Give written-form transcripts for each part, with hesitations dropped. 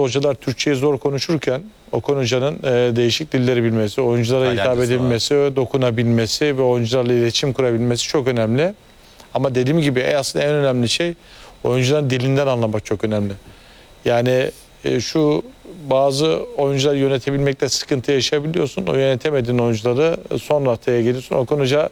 hocalar Türkçeyi zor konuşurken Okan Hoca'nın değişik dilleri bilmesi, oyunculara hitap İtalyancası edebilmesi, dokunabilmesi ve oyuncularla iletişim kurabilmesi çok önemli. Ama dediğim gibi aslında en önemli şey oyuncuların dilinden anlamak çok önemli. Yani şu bazı oyuncuları yönetebilmekte sıkıntı yaşayabiliyorsun. O yönetemediğin oyuncuları son haftaya geliyorsun. Okan Hoca'la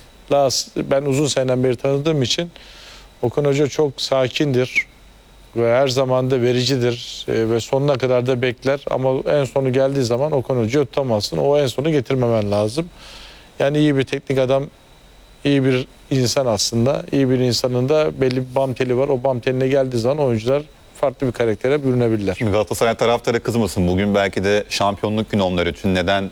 ben uzun seneden beri tanıdığım için Okan Hoca çok sakindir ve her zaman da vericidir ve sonuna kadar da bekler. Ama en sonu geldiği zaman Okan Hoca'yı tutamazsın. O en sonu getirmemen lazım. Yani iyi bir teknik adam, iyi bir insan aslında. İyi bir insanın da belli bir bam teli var. O bam teline geldiği zaman oyuncular farklı bir karaktere bürünebilirler. Şimdi Galatasaray taraftarı kızmasın. Bugün belki de şampiyonluk günü onlar için. Neden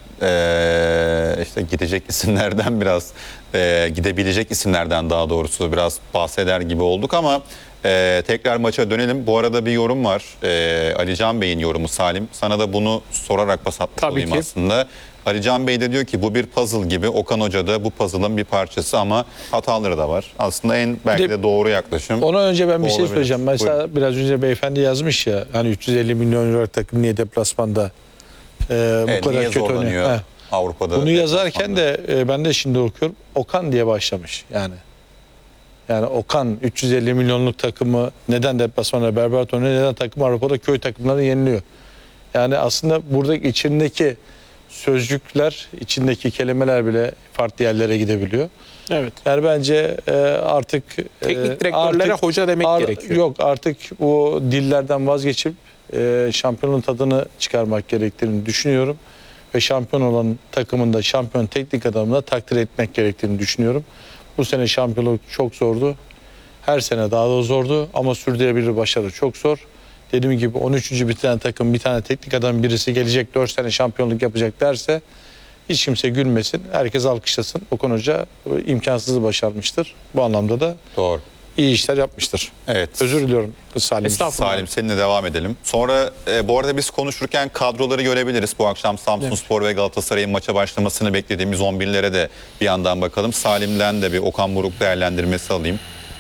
işte gidecek isimlerden biraz gidebilecek isimlerden daha doğrusu biraz bahseder gibi olduk ama tekrar maça dönelim. Bu arada bir yorum var. Ali Can Bey'in yorumu Salim. Sana da bunu sorarak pas atmış Tabii olayım ki. aslında. Ali Can Bey de diyor ki bu bir puzzle gibi. Okan Hoca da bu puzzle'ın bir parçası ama hataları da var. Aslında en belki de doğru yaklaşım. Ona önce ben bir şey olabilir. söyleyeceğim. Mesela Buyurun. biraz önce beyefendi yazmış ya hani 350 milyon euro takım niye deplasmanda bu Niye kadar kötü oynuyor. zorlanıyor Heh. Avrupa'da? Bunu yazarken de ben de şimdi okuyorum. Okan diye başlamış yani. Yani Okan 350 milyonluk takımı neden deplasmanda berbat oynuyor, neden takım Avrupa'da köy takımlarını yeniliyor. Yani aslında buradaki içindeki sözcükler, içindeki kelimeler bile farklı yerlere gidebiliyor. Evet. Yani bence artık Teknik direktörlere hoca demek gerekiyor. Yok artık bu dillerden vazgeçip şampiyonun tadını çıkarmak gerektiğini düşünüyorum. Ve şampiyon olan takımında şampiyon teknik adamına takdir etmek gerektiğini düşünüyorum. Bu sene şampiyonluk çok zordu. Her sene daha da zordu ama sürdürülebilir başarı çok zor. Dediğim gibi 13. bitiren takım bir tane teknik adam birisi gelecek 4 sene şampiyonluk yapacak derse hiç kimse gülmesin. Herkes alkışlasın. Okan Hoca imkansızı başarmıştır. Bu anlamda da Doğru. iyi işler yapmıştır. Evet. Özür diliyorum Salim. Estağfurullah. Salim seninle devam edelim. Sonra bu arada biz konuşurken kadroları görebiliriz. Bu akşam Samsunspor ve Galatasaray'ın maça başlamasını beklediğimiz 11'lere de bir yandan bakalım. Salim'den de bir Okan Buruk değerlendirmesi alayım.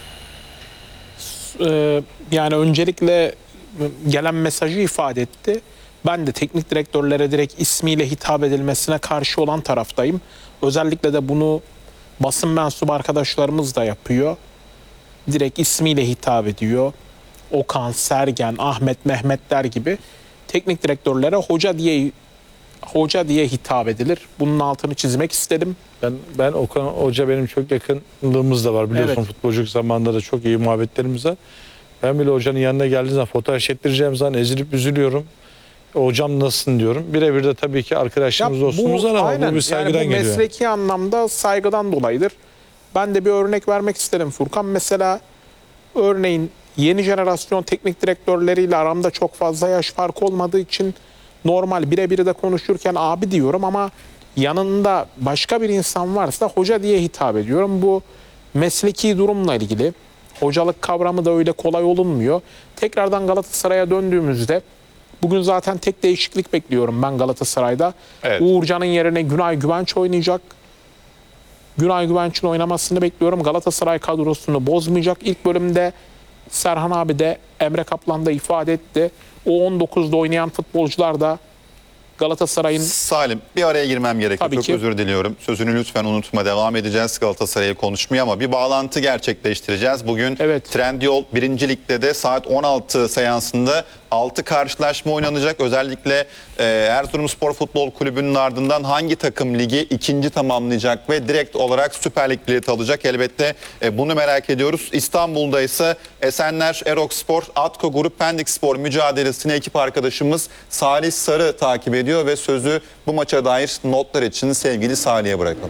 Yani öncelikle gelen mesajı ifade etti. Ben de teknik direktörlere direkt ismiyle hitap edilmesine karşı olan taraftayım. Özellikle de bunu basın mensubu arkadaşlarımız da yapıyor. Direkt ismiyle hitap ediyor. Okan, Sergen, Ahmet, Mehmetler gibi teknik direktörlere hoca diye hitap edilir. Bunun altını çizmek istedim. Ben Okan Hoca benim çok yakınlığımız da var biliyorsun, Evet. futbolculuk zamanında da çok iyi muhabbetlerimiz var. Ben bile hocanın yanına geldiğim zaman fotoğraf çektireceğim zaman ezilip üzülüyorum. Hocam nasılsın diyorum. Birebir de tabii ki arkadaşlarımız dostumuz var ama aynen, bu bir saygıdan yani bu geliyor. mesleki anlamda saygıdan dolayıdır. Ben de bir örnek vermek isterim Furkan. Mesela örneğin yeni jenerasyon teknik direktörleriyle aramda çok fazla yaş farkı olmadığı için normal birebir de konuşurken abi diyorum ama yanında başka bir insan varsa hoca diye hitap ediyorum. Bu mesleki durumla ilgili. Hocalık kavramı da öyle kolay olunmuyor. Tekrardan Galatasaray'a döndüğümüzde bugün zaten tek değişiklik bekliyorum ben Galatasaray'da. Evet. Uğurcan'ın yerine Günay Güvenç oynayacak. Günay Güvenç'in oynamasını bekliyorum. Galatasaray kadrosunu bozmayacak. İlk bölümde Serhan abi de Emre Kaplan da ifade etti. O 19'da oynayan futbolcular da Galatasaray'ın... Salim bir araya girmem gerekiyor. Tabii Çok ki. özür diliyorum. Sözünü lütfen unutma. Devam edeceğiz Galatasaray'ı konuşmaya ama bir bağlantı gerçekleştireceğiz. Bugün Evet. Trendyol 1. Lig'de de saat 16 seansında 6 karşılaşma oynanacak. Özellikle Erzurumspor Futbol Kulübü'nün ardından hangi takım ligi ikinci tamamlayacak ve direkt olarak Süper Lig bileti alacak? Elbette bunu merak ediyoruz. İstanbul'da ise Esenler, Erokspor, Atko Grup, Pendikspor mücadelesini ekip arkadaşımız Salih Sarı takip ediyor ve sözü bu maça dair notlar için sevgili Salih'e bırakalım.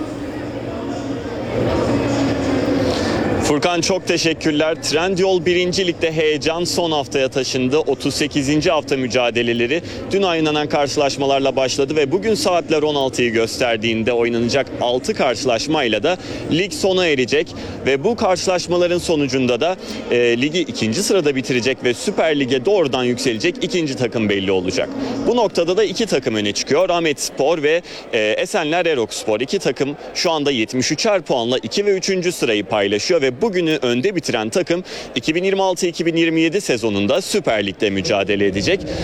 Furkan çok teşekkürler. Trendyol 1. Lig'de heyecan son haftaya taşındı. 38. hafta mücadeleleri dün oynanan karşılaşmalarla başladı ve bugün saatler 16'yı gösterdiğinde oynanacak 6 karşılaşmayla da lig sona erecek ve bu karşılaşmaların sonucunda da ligi 2. sırada bitirecek ve Süper Lig'e doğrudan yükselecek 2. takım belli olacak. Bu noktada da 2 takım öne çıkıyor. Ahmetspor ve Esenler Erokspor. 2 takım şu anda 73'er puanla 2 ve 3. sırayı paylaşıyor ve bugünü önde bitiren takım 2026-2027 sezonunda Süper Lig'de mücadele edecek.